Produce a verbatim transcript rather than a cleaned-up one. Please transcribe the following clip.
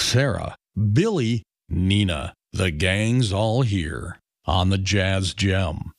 Sarah, Billy, Nina. The gang's all here on the Jazz Gem.